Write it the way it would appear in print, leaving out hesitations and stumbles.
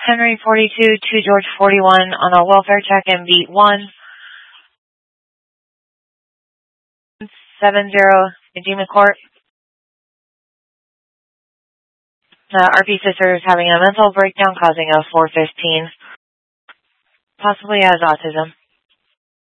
Henry 42 to George 41 on a welfare check and beat 170 Edema Court. RP sister is having a mental breakdown causing a 415. Possibly has autism.